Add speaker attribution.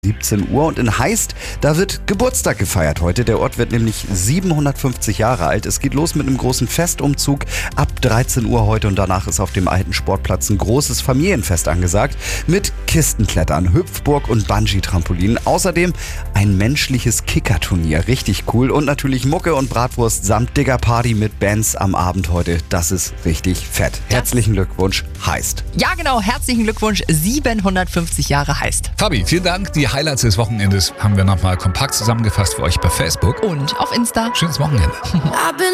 Speaker 1: 17 Uhr und in Heist, da wird Geburtstag gefeiert heute. Der Ort wird nämlich 750 Jahre alt. Es geht los mit einem großen Festumzug ab 13 Uhr heute und danach ist auf dem alten Sportplatz ein großes Familienfest angesagt mit Kistenklettern, Hüpfburg und Bungee-Trampolin. Außerdem ein menschliches Kickerturnier, richtig cool und natürlich Mucke und Bratwurst samt Digger-Party mit Bands am Abend heute. Das ist richtig fett. Herzlichen Glückwunsch, Heist.
Speaker 2: Ja genau, herzlichen Glückwunsch, 750 Jahre Heist.
Speaker 3: Fabi, vielen Dank. Die Highlights des Wochenendes haben wir nochmal kompakt zusammengefasst für euch bei Facebook.
Speaker 2: Und auf Insta.
Speaker 3: Schönes Wochenende.